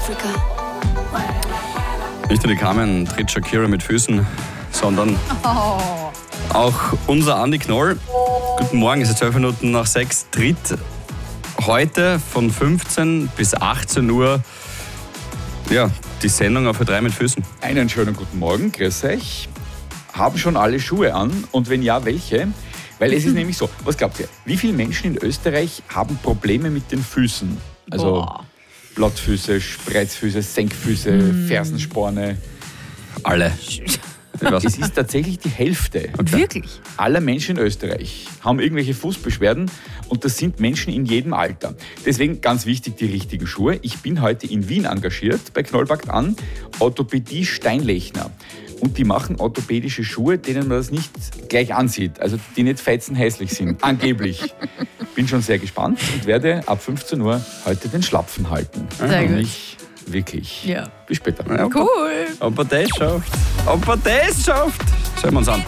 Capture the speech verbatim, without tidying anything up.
Africa. Nicht nur die Carmen tritt Shakira mit Füßen, sondern Oh. auch unser Andi Knoll. Guten Morgen, es ist zwölf Minuten nach sechs. Tritt heute von fünfzehn bis achtzehn Uhr ja, die Sendung auf Ö drei mit Füßen. Einen schönen guten Morgen, grüß euch. Haben schon alle Schuhe an? Und wenn ja, welche? Weil es ist nämlich so, was glaubt ihr, wie viele Menschen in Österreich haben Probleme mit den Füßen? Also Boah. Blattfüße, Spreizfüße, Senkfüße, mm. Fersensporne. Alle. Es ist tatsächlich die Hälfte Wirklich? aller Menschen in Österreich haben irgendwelche Fußbeschwerden und das sind Menschen in jedem Alter. Deswegen ganz wichtig, die richtigen Schuhe. Ich bin heute in Wien engagiert, bei Knollpackt an, Orthopädie Steinlechner. Und die machen orthopädische Schuhe, denen man das nicht gleich ansieht, also die nicht fetzenhässlich sind, angeblich. Bin schon sehr gespannt und werde ab fünfzehn Uhr heute den Schlapfen halten. Sehr gut. Nämlich wirklich. Ja. Bis später. Ja, Cool. Ob er das schafft. Ob er das schafft. Schauen wir uns an.